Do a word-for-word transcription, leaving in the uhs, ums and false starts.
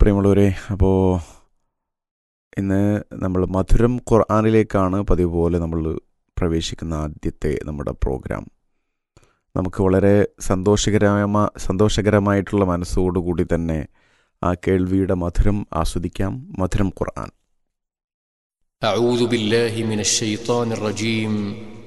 പ്രിയമുള്ളവരെ, അപ്പോൾ ഇന്ന് നമ്മൾ മധുരം ഖുർആനിലേക്കാണ് പതിവ് പോലെ നമ്മൾ പ്രവേശിക്കുന്ന ആദ്യത്തെ നമ്മുടെ പ്രോഗ്രാം. നമുക്ക് വളരെ സന്തോഷകരമായ സന്തോഷകരമായിട്ടുള്ള മനസ്സോടുകൂടി തന്നെ ആ കേൾവിയുടെ മധുരം ആസ്വദിക്കാം. മധുരം ഖുർആൻ. أعوذ بالله من الشيطان الرجيم